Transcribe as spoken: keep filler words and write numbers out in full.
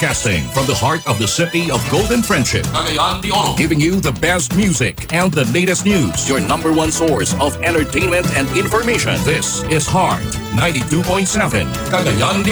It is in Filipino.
Broadcasting from the heart of the city of Golden Friendship. Cagayan de Oro. Giving you the best music and the latest news. Your number one source of entertainment and information. This is Heart ninety-two point seven. Cagayan de